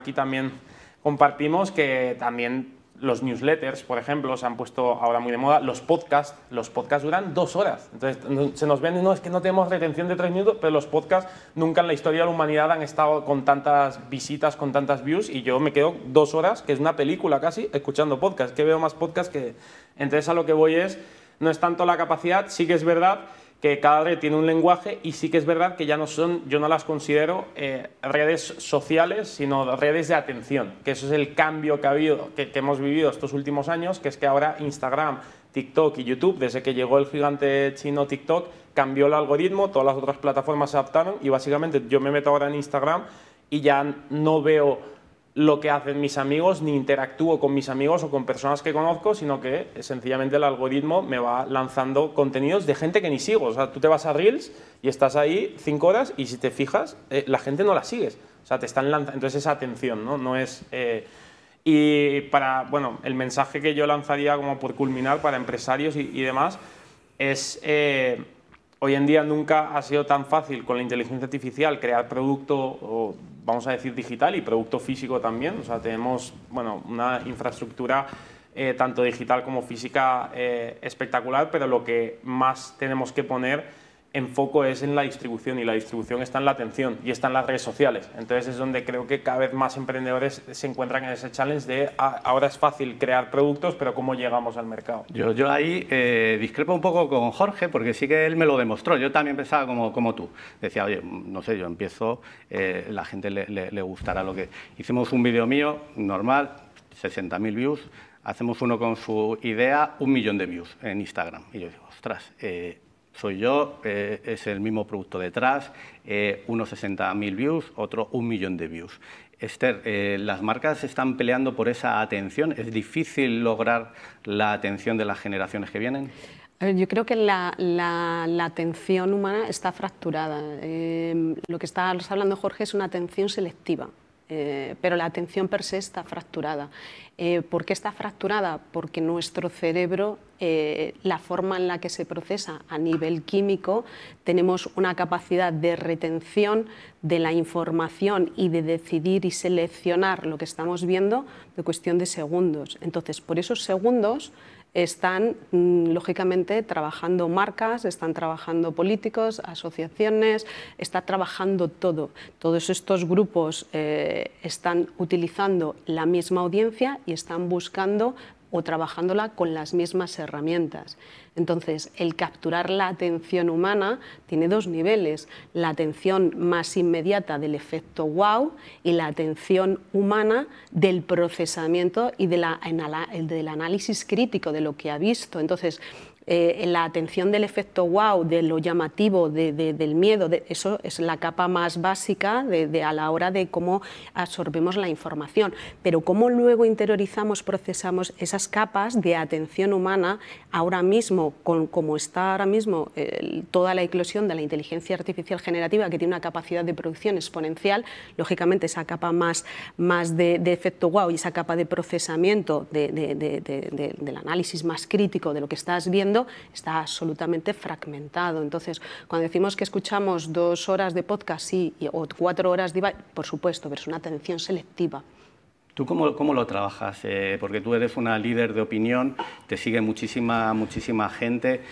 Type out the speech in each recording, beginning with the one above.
Aquí también compartimos que también los newsletters, por ejemplo, se han puesto ahora muy de moda. Los podcasts duran 2 horas. Entonces se nos vende, no, es que no tenemos retención de 3 minutos, pero los podcasts nunca en la historia de la humanidad han estado con tantas visitas, con tantas views, y yo me quedo 2 horas, que es una película casi, escuchando podcasts, que veo más podcasts que... Entonces a lo que voy es, no es tanto la capacidad, sí que es verdad que cada red tiene un lenguaje, y sí que es verdad que ya no son, yo no las considero redes sociales, sino redes de atención, que eso es el cambio que ha habido, que hemos vivido estos últimos años, que es que ahora Instagram, TikTok y YouTube, desde que llegó el gigante chino TikTok, cambió el algoritmo, todas las otras plataformas se adaptaron, y básicamente yo me meto ahora en Instagram y ya no veo lo que hacen mis amigos, ni interactúo con mis amigos o con personas que conozco, sino que sencillamente el algoritmo me va lanzando contenidos de gente que ni sigo. O sea, tú te vas a Reels y estás ahí 5 horas y si te fijas, la gente no la sigues. O sea, te están lanzando... Entonces esa atención, ¿no? No es... Y para, bueno, el mensaje que yo lanzaría como por culminar para empresarios y demás es... hoy en día nunca ha sido tan fácil con la inteligencia artificial crear producto, o vamos a decir digital, y producto físico también. O sea, tenemos, bueno, una infraestructura tanto digital como física espectacular, pero lo que más tenemos que poner en foco es en la distribución, y la distribución está en la atención y está en las redes sociales. Entonces es donde creo que cada vez más emprendedores se encuentran en ese challenge de ahora es fácil crear productos, pero ¿cómo llegamos al mercado? Yo ahí discrepo un poco con Jorge, porque sí que él me lo demostró. Yo también pensaba como tú. Decía, oye, no sé, yo empiezo, la gente le gustará lo que... Hicimos un vídeo mío, normal, 60.000 views. Hacemos uno con su idea, 1 millón de views en Instagram. Y yo digo, ostras... soy yo, es el mismo producto detrás, unos 60.000 views, otro 1 millón de views. Esther, las marcas están peleando por esa atención. ¿Es difícil lograr la atención de las generaciones que vienen? Yo creo que la atención humana está fracturada. Lo que estás hablando, Jorge, es una atención selectiva. Pero la atención per se está fracturada. ¿Por qué está fracturada? Porque nuestro cerebro, la forma en la que se procesa a nivel químico, tenemos una capacidad de retención de la información y de decidir y seleccionar lo que estamos viendo de cuestión de segundos. Entonces, por esos segundos están, lógicamente, trabajando marcas, están trabajando políticos, asociaciones, está trabajando todo. Todos estos grupos están utilizando la misma audiencia y están buscando o trabajándola con las mismas herramientas. Entonces, el capturar la atención humana tiene 2 niveles: la atención más inmediata del efecto wow y la atención humana del procesamiento y del análisis crítico de lo que ha visto. Entonces, la atención del efecto wow, de lo llamativo, del miedo, eso es la capa más básica a la hora de cómo absorbemos la información. Pero cómo luego interiorizamos, procesamos esas capas de atención humana, ahora mismo, como está ahora mismo toda la eclosión de la inteligencia artificial generativa, que tiene una capacidad de producción exponencial, lógicamente esa capa más de efecto wow y esa capa de procesamiento del análisis más crítico de lo que estás viendo, está absolutamente fragmentado. Entonces, cuando decimos que escuchamos 2 horas de podcast, sí, o 4 horas de... por supuesto, pero es una atención selectiva. ¿Tú cómo lo trabajas? Porque tú eres una líder de opinión, te sigue muchísima gente.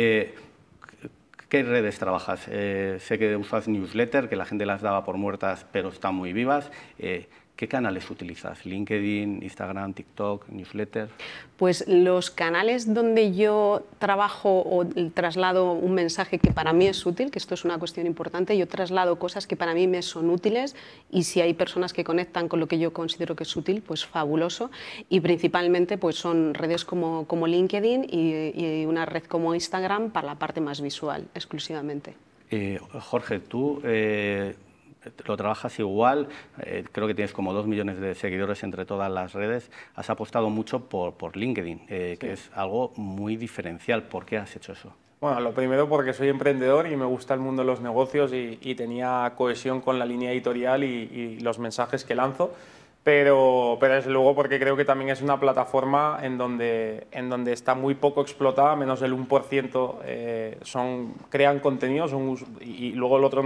¿Qué redes trabajas? Sé que usas newsletter, que la gente las daba por muertas, pero están muy vivas. ¿Qué canales utilizas? ¿LinkedIn, Instagram, TikTok, newsletter? Pues los canales donde yo trabajo o traslado un mensaje que para mí es útil, que esto es una cuestión importante, yo traslado cosas que para mí me son útiles, y si hay personas que conectan con lo que yo considero que es útil, pues fabuloso. Y principalmente pues son redes como LinkedIn y una red como Instagram para la parte más visual, exclusivamente. Jorge, tú... lo trabajas igual, creo que tienes como 2 millones de seguidores entre todas las redes. Has apostado mucho por LinkedIn, sí, que es algo muy diferencial. ¿Por qué has hecho eso? Bueno, lo primero porque soy emprendedor y me gusta el mundo de los negocios, y tenía cohesión con la línea editorial y los mensajes que lanzo. Pero desde luego porque creo que también es una plataforma en donde está muy poco explotada, menos del 1% crean contenidos, y luego el otro